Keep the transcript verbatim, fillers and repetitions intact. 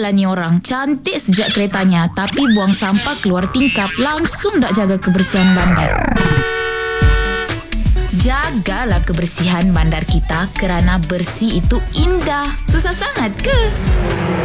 lah ni orang. Cantik sejak keretanya, tapi buang sampah keluar tingkap. Langsung tak jaga kebersihan bandar. Jagalah kebersihan bandar kita kerana bersih itu indah. Susah sangat ke?